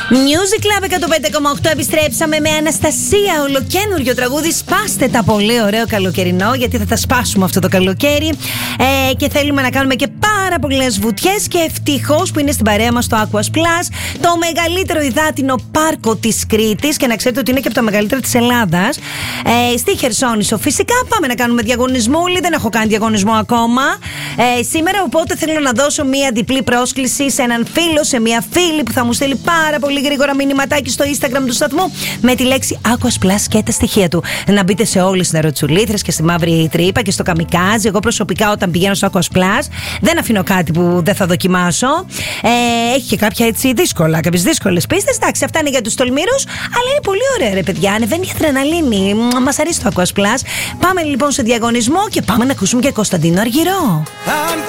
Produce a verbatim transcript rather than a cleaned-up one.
Music Club εκατόν πέντε κόμμα οκτώ. Επιστρέψαμε με Αναστασία. Ολοκένουργιο τραγούδι. Σπάστε τα, πολύ ωραίο καλοκαιρινό. Γιατί θα τα σπάσουμε αυτό το καλοκαίρι. Ε, και θέλουμε να κάνουμε και πάρα πολλές βουτιές. Και ευτυχώς που είναι στην παρέα μας το Aquas Plus, το μεγαλύτερο υδάτινο πάρκο της Κρήτης. Και να ξέρετε ότι είναι και από τα μεγαλύτερα της Ελλάδας. Ε, στη Χερσόνησο. Φυσικά πάμε να κάνουμε διαγωνισμούλη. Δεν έχω κάνει διαγωνισμό ακόμα ε, σήμερα. Οπότε θέλω να δώσω μία διπλή πρόσκληση σε έναν φίλο, σε μία φίλη που θα μου στείλει πάρα πολύ γρήγορα μηνυματάκι στο Instagram του σταθμού με τη λέξη Aquas Plus και τα στοιχεία του. Να μπείτε σε όλες τις νεροτσουλήθρες και στη μαύρη τρύπα και στο καμικάζι. Εγώ προσωπικά όταν πηγαίνω στο Aquas Plus δεν αφήνω κάτι που δεν θα δοκιμάσω. Ε, έχει και κάποια έτσι δύσκολα, κάποιες δύσκολες πίστες. Εντάξει, αυτά είναι για τους τολμήρους, αλλά είναι πολύ ωραία, ρε παιδιά. Ανεβαίνει η αδρεναλίνη. Μας αρέσει το Aquas Plus. Πάμε λοιπόν σε διαγωνισμό και πάμε να ακούσουμε και Κωνσταντίνο Αργυρό. Αν